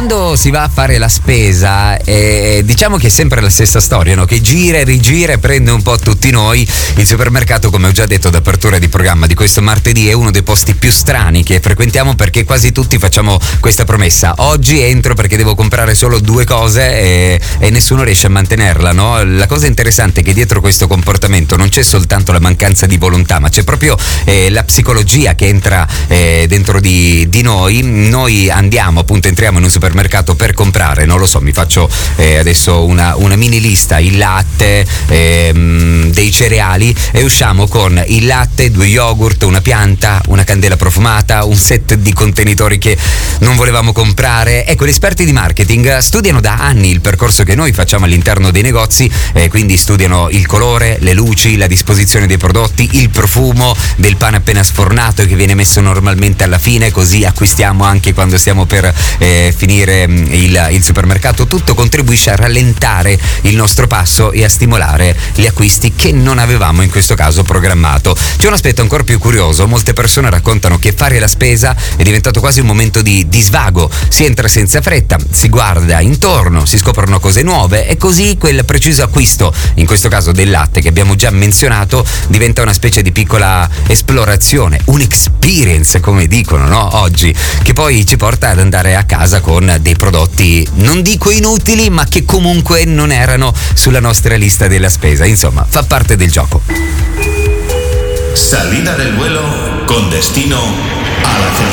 quando si va a fare la spesa, diciamo che è sempre la stessa storia, no? Che gira e rigira e prende un po' tutti noi. Il supermercato, come ho già detto d'apertura di programma di questo martedì, è uno dei posti più strani che frequentiamo, perché quasi tutti facciamo questa promessa: oggi entro perché devo comprare solo 2 cose e nessuno riesce a mantenerla, no? La cosa interessante è che dietro questo comportamento non c'è soltanto la mancanza di volontà, ma c'è proprio la psicologia che entra dentro di noi. Noi entriamo in un supermercato per comprare, non lo so, mi faccio adesso una mini lista: il latte, dei cereali, e usciamo con il latte, 2 yogurt, una pianta, una candela profumata, un set di contenitori che non volevamo comprare. Ecco, gli esperti di marketing studiano da anni il percorso che noi facciamo all'interno dei negozi, quindi studiano il colore, le luci, la disposizione dei prodotti, il profumo del pane appena sfornato che viene messo normalmente alla fine, così acquistiamo anche quando stiamo per finire il supermercato. Tutto contribuisce a rallentare il nostro passo e a stimolare gli acquisti che non avevamo in questo caso programmato. C'è un aspetto ancora più curioso: molte persone raccontano che fare la spesa è diventato quasi un momento di svago. Si entra senza fretta, si guarda intorno, si scoprono cose nuove e così quel preciso acquisto, in questo caso del latte che abbiamo già menzionato, diventa una specie di piccola esplorazione, un experience come dicono, no? Oggi, che poi ci porta ad andare a casa con dei prodotti, non dico inutili, ma che comunque non erano sulla nostra lista della spesa. Insomma, fa parte del gioco. Salida del vuelo con destino a la felicidad.